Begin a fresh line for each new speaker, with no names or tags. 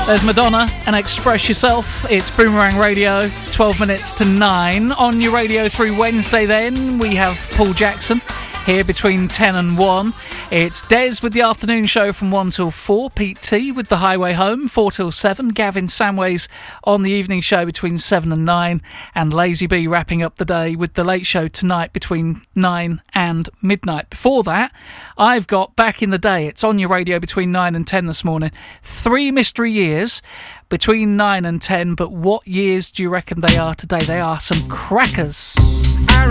There's Madonna and Express Yourself. It's Boomerang Radio, 12 minutes to 9. On your Radio 3 Wednesday then, we have Paul Jackson here between 10 and 1. It's Des with the afternoon show from 1 till 4. Pete T with the Highway Home, 4 till 7. Gavin Samways on the evening show between 7 and 9. And Lazy B wrapping up the day with the late show tonight between 9 and midnight. Before that, I've got Back in the Day. It's on your radio between 9 and 10 this morning. 3 mystery years between 9 and 10. But what years do you reckon they are today? They are some crackers.